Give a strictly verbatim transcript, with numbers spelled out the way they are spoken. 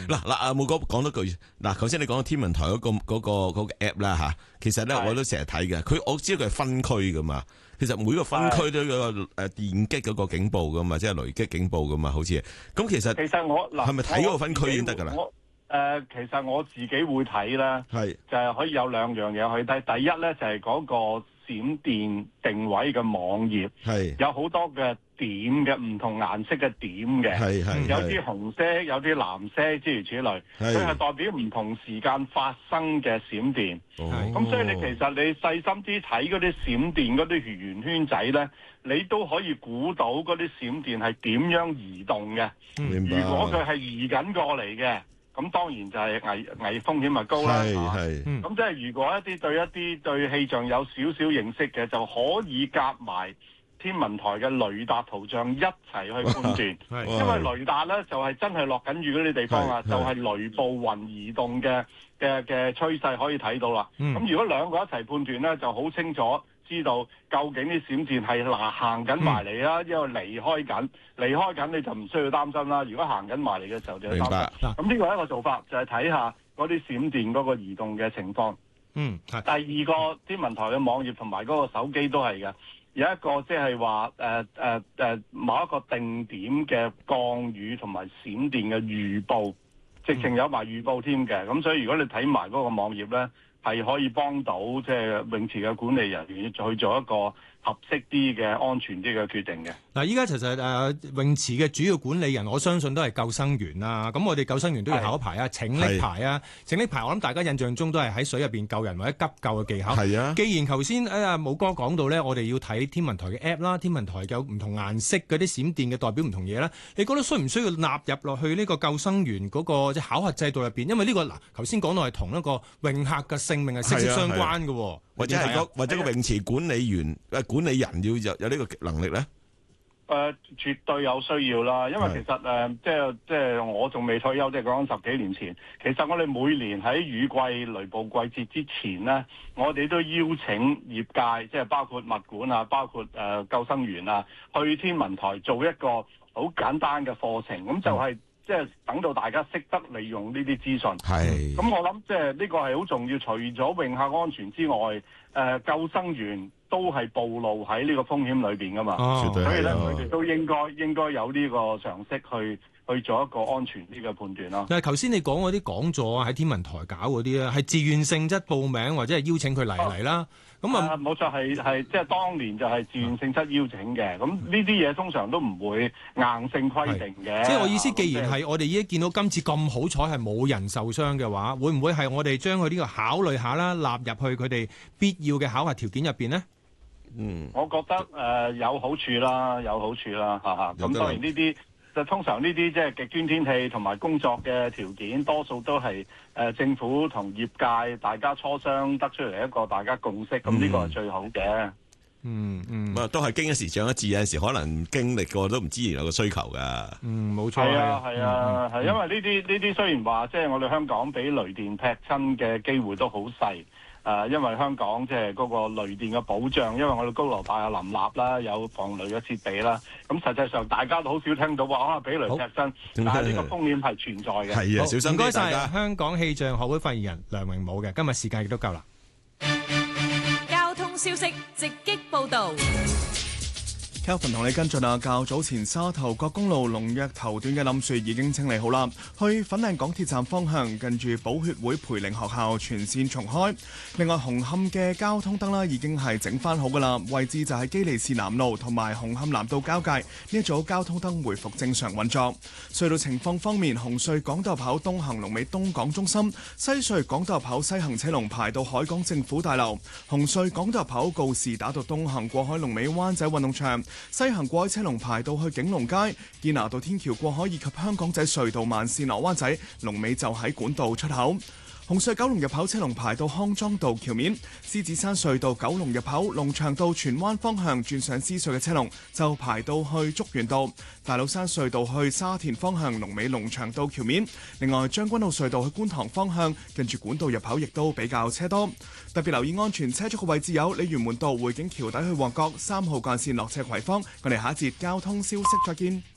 嗱嗱，阿武哥講多句，嗱，頭先你講到天文台嗰、嗰個嗰、嗰個嗰、嗰個 app 啦嚇，其實咧我都成日睇嘅，佢我知道佢係分區噶嘛，其實每個分區都有個誒電擊嗰個警報噶嘛，即係雷擊警報噶嘛，好似咁其實其實我嗱係咪睇嗰個分區已經得㗎啦？ 我誒其實我自己會睇咧，係就係可以有兩樣嘢去睇。第一咧就係嗰個閃電定位嘅網頁，係有好多嘅點嘅唔同顏色嘅點嘅，係係有啲紅色，有啲藍色，諸如此類。佢係代表唔同時間發生嘅閃電。咁所以你其實你細心啲睇嗰啲閃電嗰啲圓圈仔咧，你都可以估到嗰啲閃電係點樣移動嘅。明白。如果佢係移緊過嚟嘅，咁當然就係危危風險咪高啦。係係。咁即係如果一啲對一啲對氣象有少少認識嘅，就可以夾埋天文台嘅雷達圖像一齊去判斷。因為雷達咧就係、是、真係落緊雨嗰啲地方啊，就係、是、雷暴雲移動嘅嘅嘅趨勢可以睇到啦。咁、嗯、如果兩個一齊判斷咧，就好清楚知道究竟啲閃電係嗱行緊埋嚟啦，因為離開緊，離開緊你就唔需要擔心啦。如果行緊埋嚟嘅時候就要擔心。咁呢個係一個做法，就係睇下嗰啲閃電嗰個移動嘅情況。嗯，第二個天文台嘅網頁同埋嗰個手機都係嘅，有一個即係話誒誒誒某一個定點嘅降雨同埋閃電嘅預報，直情有埋預報添嘅。咁所以如果你睇埋嗰個網頁咧，係可以幫到即係泳池嘅管理人員去做一個合適啲嘅安全啲嘅決定嘅。嗱，依家其實誒、呃、泳池嘅主要管理人，我相信都係救生員啦。咁我哋救生員都要考牌啊，請溺牌啊，請溺牌。我諗大家印象中都係喺水入邊救人或者急救嘅技巧。係啊。既然頭先誒武哥講到咧，我哋要睇天文台嘅 app 啦，天文台有唔同顏色嗰啲閃電嘅代表唔同嘢啦。你覺得需唔需要納入落去呢個救生員嗰個即係考核制度入邊？因為呢、這個嗱，頭先講到係同一個泳客嘅性命係息息相關嘅、啊啊，或者係個或者個泳池管理員誒管理人要有有呢個能力咧。誒、呃，絕對有需要啦，因為其實誒、呃，即係即係我仲未退休，即係講緊十幾年前。其實我哋每年喺雨季、雷暴季節之前咧，我哋都邀請業界，即係包括物管啊，包括誒、呃、救生員啊，去天文台做一個好簡單嘅課程。咁就係、是嗯、即係等到大家識得利用呢啲資訊。係。咁我諗即係呢個係好重要，除咗泳客安全之外，誒、呃、救生員都係暴露喺呢個風險裏邊噶嘛，哦、所以咧佢哋都應該應該有呢個常識去去做一個安全啲嘅判斷咯。但係頭先你講嗰啲講座啊，喺天文台搞嗰啲咧，係自願性質報名或者係邀請佢嚟嚟啦。咁啊冇錯，係係即係當年就係自願性質邀請嘅。咁呢啲嘢通常都唔會硬性規定嘅。即係我意思，既然係我哋已經見到今次咁好彩係冇人受傷嘅話，會唔會係我哋將佢呢個考慮下啦，納入去佢哋必要嘅考核條件入邊呢？嗯，我覺得誒、呃、有好處啦，有好處啦，嚇嚇。咁當然呢啲，就通常呢啲即係極端天氣同埋工作嘅條件，多數都係誒、呃、政府同業界大家磋商得出嚟一個大家共識，咁、嗯、呢個係最好嘅。嗯嗯，都係經一時長一智，有陣時可能經歷過都唔知原來個需求噶。嗯，冇錯。係啊係啊係、嗯，因為呢啲呢啲雖然話即係我哋香港俾雷電劈親嘅機會都好細。誒、呃，因為香港即係嗰個雷電嘅保障，因為我哋高樓大廈林立啦，有防雷嘅設備啦。咁實際上大家都好少聽到話啊，俾雷劈親，但係呢個風險係存在嘅。係啊，小心啲。唔該晒，香港氣象學會發言人梁榮武嘅，今日時間亦都夠啦。 交通消息直擊報導。 Kelvin 同你跟進啊！較早前沙頭角公路龍躍頭段嘅冧樹已經清理好啦，去粉嶺港鐵站方向近住寶血會培靈學校全線重開。另外紅磡嘅交通燈啦已經係整翻好噶啦，位置就係基利士南路同埋紅磡南道交界呢一組交通燈回復正常運作。隧道情況方面，紅隧港島入口東行龍尾東港中心，西隧港島入口西行車龍排到海港政府大樓，紅隧港島入口告士打道東行過海龍尾灣仔運動場。西行過海車龍排到去景隆街，堅拿道天橋過海以及香港仔隧道慢線落灣仔，龍尾就喺管道出口。紅隧九龍入口車龍排到康莊道橋面，獅子山隧道九龍入口龍翔道荃灣方向轉上獅隧嘅車龍就排到去竹園道，大老山隧道去沙田方向龍尾龍翔道橋面。另外將軍澳隧道去觀塘方向近住管道入口亦都比較車多，特別留意安全車速嘅位置有鯉魚門道匯景橋底去旺角三號幹線落斜葵芳。我哋下一節交通消息再見。